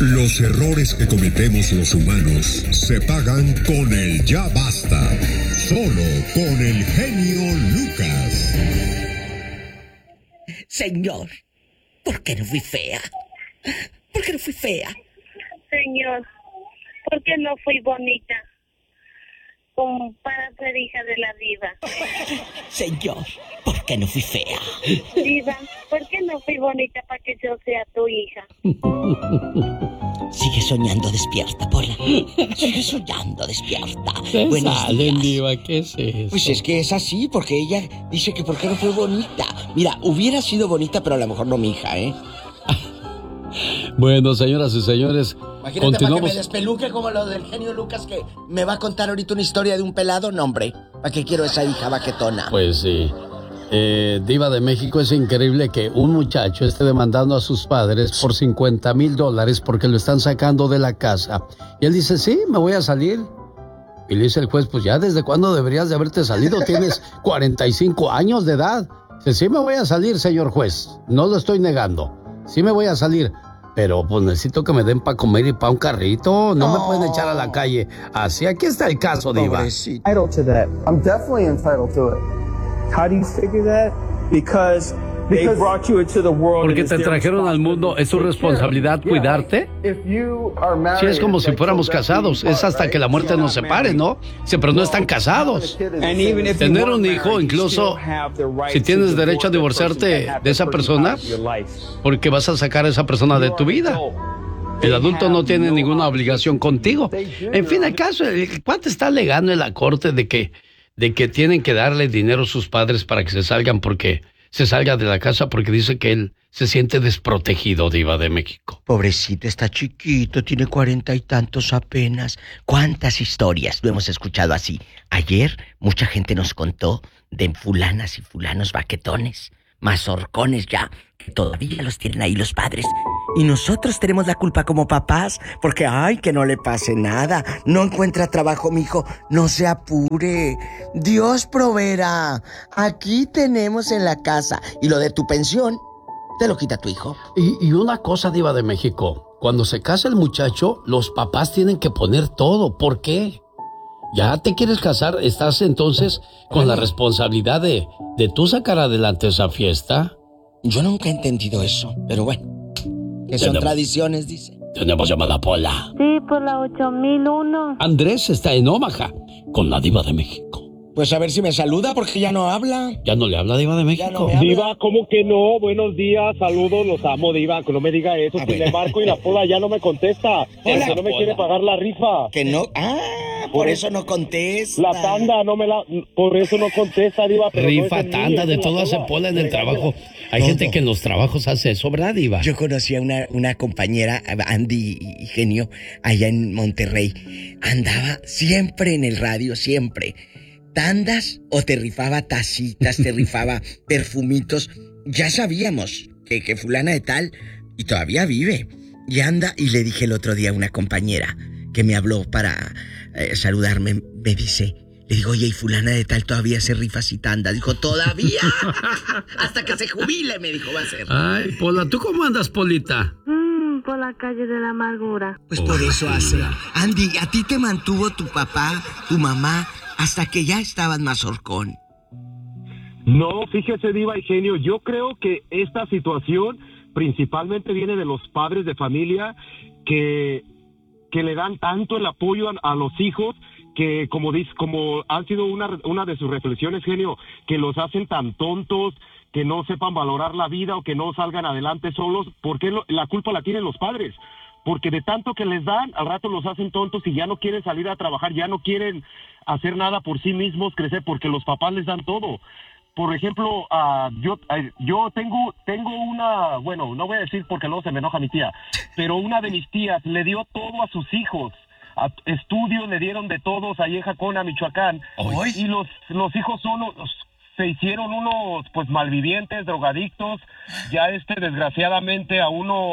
Los errores que cometemos los humanos se pagan con el ya basta. Solo con el genio Lucas. Señor, ¿por qué no fui fea? ¿Por qué no fui fea? Señor, ¿por qué no fui bonita? Como para ser hija de la diva. Señor, ¿por qué no fui fea? Diva, ¿por qué no fui bonita para que yo sea tu hija? Sigue soñando despierta, Pola. Sigue soñando despierta. Buenos días. Diva, ¿qué es eso? Pues es que es así, porque ella dice que por qué no fue bonita. Mira, hubiera sido bonita, pero a lo mejor no mi hija, ¿eh? Bueno, señoras y señores, imagínate continuamos. para que me despeluque como lo del genio Lucas, que me va a contar ahorita una historia de un pelado. No, hombre, ¿para qué quiero esa hija baquetona? Pues sí. Diva de México, es increíble que un muchacho esté demandando a sus padres por $50,000 porque lo están sacando de la casa. Y él dice, sí, me voy a salir. Y le dice el juez, pues ya, ¿desde cuándo deberías de haberte salido? Tienes 45 años de edad. Dice, sí me voy a salir, señor juez. No lo estoy negando. Sí me voy a salir. Pero pues necesito que me den para comer y para un carrito. No me pueden echar a la calle. Así, aquí está el caso, Diva. Entitled to that. I'm definitely entitled to it. How do you figure that? Because they brought you into the world. Porque te trajeron al mundo, ¿es tu responsabilidad cuidarte? Sí, es como si fuéramos casados, es hasta que la muerte nos separe, ¿no? Sí, pero no están casados. Tener un hijo, incluso si tienes derecho a divorciarte de esa persona, porque vas a sacar a esa persona de tu vida. El adulto no tiene ninguna obligación contigo. En fin, ¿acaso el cuate está alegando en la corte de que tienen que darle dinero a sus padres para que se salga de la casa porque dice que él se siente desprotegido, Diva de México? Pobrecito, está chiquito, tiene 40 y tantos apenas. ¿Cuántas historias no hemos escuchado así? Ayer mucha gente nos contó de fulanas y fulanos baquetones, mazorcones ya, que todavía los tienen ahí los padres. Y nosotros tenemos la culpa como papás, porque ay, que no le pase nada. No encuentra trabajo, mijo, no se apure. Dios proveerá. Aquí tenemos en la casa. Y lo de tu pensión, te lo quita tu hijo. Y una cosa, Diva de México, cuando se casa el muchacho, los papás tienen que poner todo. ¿Por qué? Ya te quieres casar, estás entonces con la responsabilidad de tú sacar adelante esa fiesta. Yo nunca he entendido eso, pero bueno. Que son tradiciones, dice. Tenemos llamada, Pola. Sí, por la 8001. Andrés está en Omaha con la Diva de México. Pues a ver si me saluda, porque ya no habla. ¿Ya no le habla, Diva de México? No Diva, ¿cómo que no? Buenos días, saludos, los amo, Diva. Que no me diga eso. Si le marco y la Pola ya no me contesta. Porque no me quiere pagar la rifa. Que no. Por eso no contesta. La tanda, por eso no contesta, Diva. Pero rifa, no tanda, de todo hace Pola en el trabajo. Hay gente que en los trabajos hace eso, ¿verdad, Diva? Yo conocí a una compañera, Andy y Genio, allá en Monterrey. Andaba siempre en el radio, siempre. Tandas o te rifaba tacitas, te rifaba perfumitos. Ya sabíamos que fulana de tal, y todavía vive. Y anda, y le dije el otro día a una compañera que me habló para saludarme, me dice... Le digo, oye, ¿y fulana de tal todavía se rifa y tandas? Dijo, ¿todavía? Hasta que se jubile, me dijo, va a ser. Ay, Pola, ¿tú cómo andas, Polita? Por la calle de la amargura. Pues por eso hace. Andy, ¿a ti te mantuvo tu papá, tu mamá, hasta que ya estabas mazorcón? No, fíjese, Diva y Genio, yo creo que esta situación principalmente viene de los padres de familia que le dan tanto el apoyo a los hijos, que como han sido una de sus reflexiones, Genio, que los hacen tan tontos, que no sepan valorar la vida o que no salgan adelante solos. Porque la culpa la tienen los padres, porque de tanto que les dan, al rato los hacen tontos y ya no quieren salir a trabajar, ya no quieren hacer nada por sí mismos, crecer, porque los papás les dan todo. Por ejemplo, yo tengo una, bueno, no voy a decir porque luego se me enoja mi tía, pero una de mis tías le dio todo a sus hijos. Estudios le dieron de todos ahí en Jacona, Michoacán. ¿Oy? Y los hijos se hicieron unos pues malvivientes, drogadictos. Ya desgraciadamente a uno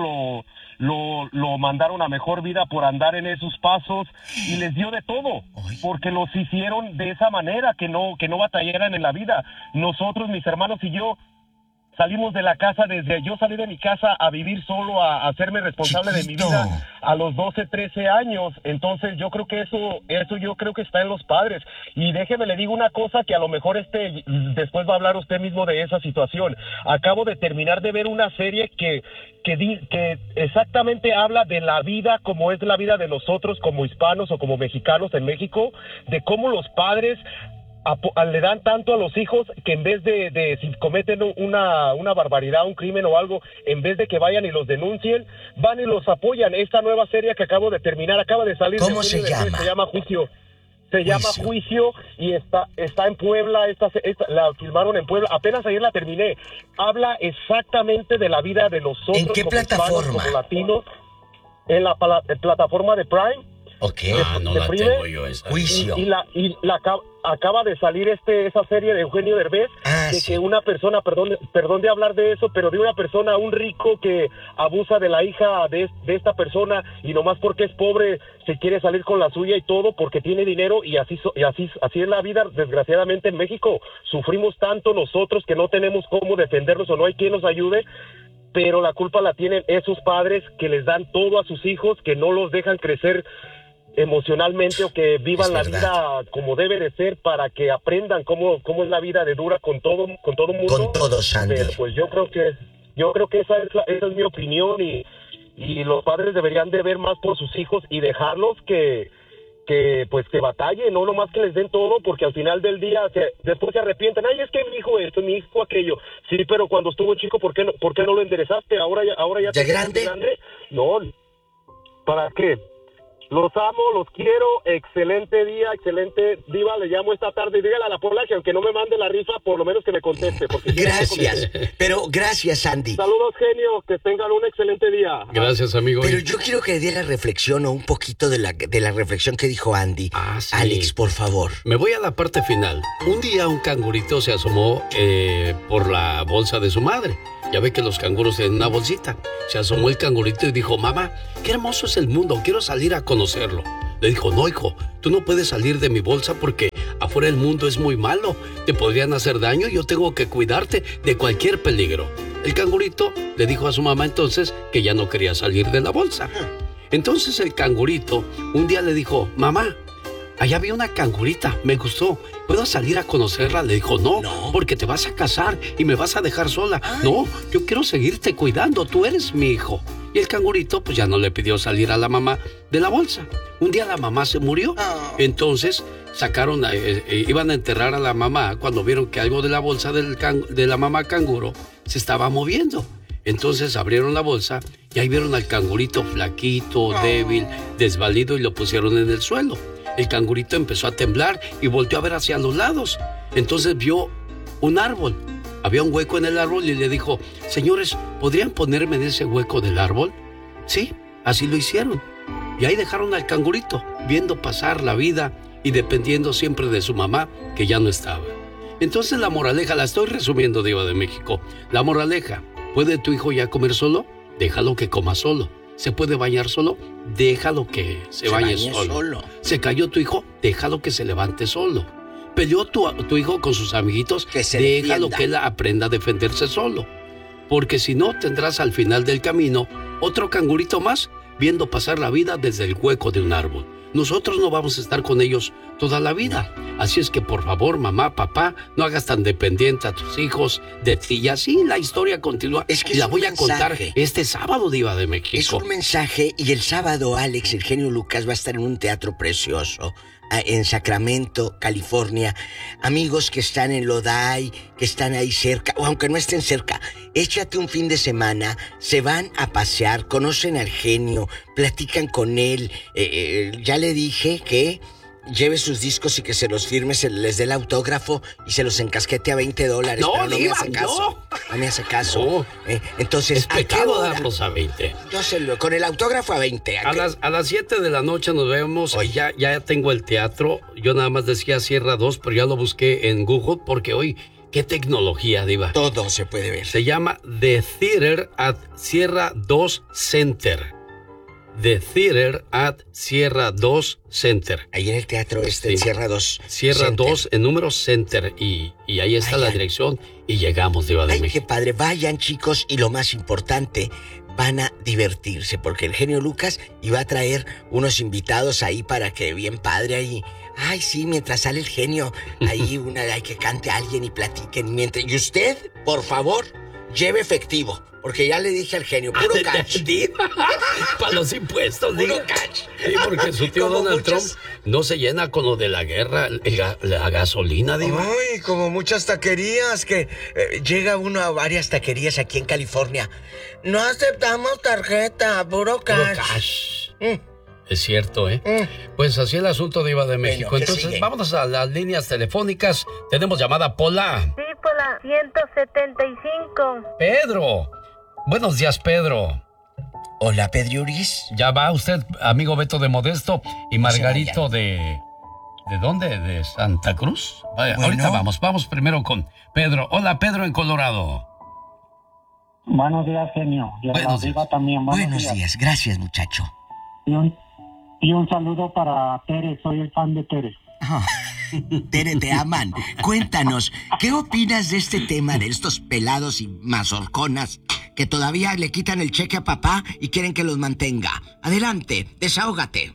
lo mandaron a mejor vida por andar en esos pasos, y les dio de todo, porque los hicieron de esa manera, que no batallaran en la vida. Nosotros, mis hermanos y yo, salimos de la casa yo salí de mi casa a vivir solo, a hacerme responsable de mi vida a los 12, 13 años. Entonces yo creo que eso yo creo que está en los padres. Y déjeme le digo una cosa que a lo mejor después va a hablar usted mismo de esa situación. Acabo de terminar de ver una serie que exactamente habla de la vida como es la vida de nosotros como hispanos o como mexicanos en México, de cómo los padres le dan tanto a los hijos que en vez de si cometen una barbaridad, un crimen o algo, en vez de que vayan y los denuncien, van y los apoyan. Esta nueva serie que acabo de terminar, acaba de salir. ¿Cómo se llama? Se llama Juicio. Se llama Juicio y está en Puebla, la filmaron en Puebla, apenas ayer la terminé. Habla exactamente de la vida de nosotros. ¿En qué como plataforma? Hispanos, como latinos, en la plataforma de Prime. Ok. No la tengo yo esa. Juicio. Y acaba de salir esa serie de Eugenio Derbez, que una persona, perdón de hablar de eso, pero de una persona, un rico que abusa de la hija de esta persona y nomás porque es pobre se quiere salir con la suya y todo porque tiene dinero y así es la vida. Desgraciadamente en México sufrimos tanto nosotros que no tenemos cómo defendernos o no hay quien nos ayude. Pero la culpa la tienen esos padres que les dan todo a sus hijos, que no los dejan crecer emocionalmente o que vivan la vida como debe de ser para que aprendan cómo es la vida de dura con todo mundo. Con todo, Sandy. Pero pues yo creo que esa es mi opinión y los padres deberían de ver más por sus hijos y dejarlos que batallen, no nomás que les den todo, porque al final del día después se arrepienten. Ay, es que mi hijo esto, mi hijo aquello. Sí, pero cuando estuvo chico, ¿por qué no lo enderezaste? Ahora ya ¿de grande? No, ¿para qué? Los amo, los quiero, excelente día, excelente diva, le llamo esta tarde y dígale a la Pola que aunque no me mande la rifa, por lo menos que me conteste. Porque gracias, pero gracias, Sandy. Saludos, genio, que tengan un excelente día. Gracias, amigo. Pero yo quiero que dé la reflexión o un poquito de la reflexión que dijo Andy. Sí. Alex, por favor. Me voy a la parte final. Un día un cangurito se asomó por la bolsa de su madre. Ya ve que los canguros tienen una bolsita. Se asomó el cangurito y dijo, mamá, qué hermoso es el mundo, quiero salir a conocerlo. Le dijo, no, hijo, tú no puedes salir de mi bolsa porque afuera el mundo es muy malo. Te podrían hacer daño y yo tengo que cuidarte de cualquier peligro. El cangurito le dijo a su mamá entonces que ya no quería salir de la bolsa. Entonces el cangurito un día le dijo, mamá, allá había una cangurita, me gustó. ¿Puedo salir a conocerla? Le dijo, no, porque te vas a casar y me vas a dejar sola. Ay. No, yo quiero seguirte cuidando, tú eres mi hijo. Y el cangurito pues ya no le pidió salir a la mamá de la bolsa. Un día la mamá se murió. Entonces iban a enterrar a la mamá cuando vieron que algo de la bolsa de la mamá canguro se estaba moviendo. Entonces abrieron la bolsa y ahí vieron al cangurito flaquito, débil, desvalido y lo pusieron en el suelo. El cangurito empezó a temblar y volteó a ver hacia los lados. Entonces vio un árbol. Había un hueco en el árbol y le dijo, señores, ¿podrían ponerme en ese hueco del árbol? Sí, así lo hicieron. Y ahí dejaron al cangurito, viendo pasar la vida y dependiendo siempre de su mamá, que ya no estaba. Entonces la moraleja, la estoy resumiendo, Diva de México. La moraleja, ¿puede tu hijo ya comer solo? Déjalo que coma solo. ¿Se puede bañar solo? Déjalo que se bañe solo. ¿Se cayó tu hijo? Déjalo que se levante solo. ¿Peleó tu hijo con sus amiguitos? Déjalo que él aprenda a defenderse solo. Porque si no, tendrás al final del camino otro cangurito más viendo pasar la vida desde el hueco de un árbol. Nosotros no vamos a estar con ellos toda la vida. Así es que por favor, mamá, papá, no hagas tan dependiente a tus hijos de ti. Y así la historia continúa. Es que y la voy a contar este sábado, Diva de México. Es un mensaje y el sábado Alex, el genio Lucas, va a estar en un teatro precioso en Sacramento, California. Amigos que están en Lodi, que están ahí cerca, o aunque no estén cerca, échate un fin de semana, se van a pasear, conocen al genio, platican con él. Ya le dije que lleve sus discos y que se los firme, se les dé el autógrafo y se los encasquete a $20. No, pero no Diva, me hace caso. No me hace caso. No. Entonces, es pecado darlos a 20. Yo se lo, con el autógrafo a 20. A las 7 de la noche nos vemos. Hoy ya tengo el teatro. Yo nada más decía Sierra 2, pero ya lo busqué en Google porque hoy, qué tecnología, Diva. Todo se puede ver. Se llama The Theater at Sierra 2 Center. The Theater at Sierra 2 Center. Ahí en el teatro Sí. Sierra 2. Sierra Center. 2 en número Center. Y ahí está la dirección. Y llegamos, Diva de Ay, qué México. padre. Vayan, chicos, y lo más importante, van a divertirse, porque el genio Lucas iba a traer unos invitados ahí para que bien padre ahí. Ay, sí, mientras sale el genio, ahí hay que cante a alguien y platiquen. Y usted, por favor, lleve efectivo, porque ya le dije al genio, puro catch. Para los impuestos, Puro diga. catch. Sí, porque su tío Como Donald muchas- Trump no se llena con lo de la guerra, la gasolina, Diva. Ay, como muchas taquerías que llega uno a varias taquerías aquí en California. No aceptamos tarjeta, puro Puro cash. cash. Mm. Es cierto, ¿eh? Pues así el asunto, Diva de México. ¿qué Entonces, sigue? vámonos a las líneas telefónicas. Tenemos llamada Pola. Sí, por la 175. Pedro. Buenos días, Pedro. Hola, Pedriuris. Ya va usted, amigo Beto de Modesto y Margarito de... ¿De dónde? ¿De Santa Cruz? Vaya, Bueno. ahorita vamos primero con Pedro. Hola, Pedro en Colorado. Buenos días, genio. Y a la Buenos diva días. también. Buenos días, gracias, muchacho. Y un saludo para Tere, soy el fan de Tere. Tere, te aman. Cuéntanos, ¿qué opinas de este tema de estos pelados y mazorconas que todavía le quitan el cheque a papá y quieren que los mantenga? Adelante, desahógate.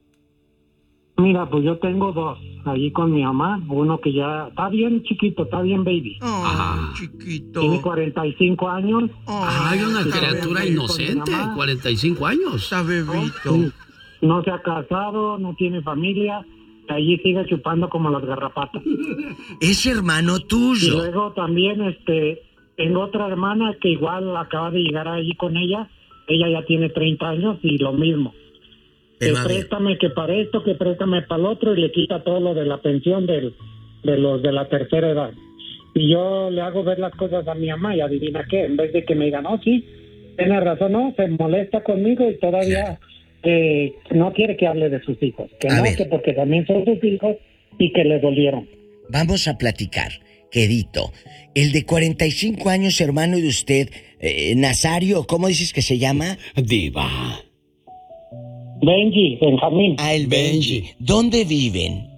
Mira, pues yo tengo dos allí con mi mamá. Uno que ya está bien chiquito, está bien baby. Chiquito. Tiene 45 años. Hay una Sí, criatura sí, inocente, con mi mamá. 45 años. bebito. No se ha casado, no tiene familia. Y allí sigue chupando como las garrapatas. Es hermano Y tuyo. luego también tengo otra hermana que igual acaba de llegar allí con ella. Ella ya tiene 30 años y lo mismo. Pero, Que a ver, préstame que para esto, que préstame para el otro, y le quita todo lo de la pensión de los de la tercera edad. Y yo le hago ver las cosas a mi mamá y adivina qué, en vez de que me diga, no, sí, tiene razón, no, se molesta conmigo y todavía no quiere que hable de sus hijos. Que A no, ver. que porque también son sus hijos y que le dolieron. vamos a platicar, quedito. El de 45 años, hermano de usted, Nazario, ¿cómo dices que se llama? Diva. Benji, Benjamín. Ah, el Benji. ¿Dónde viven?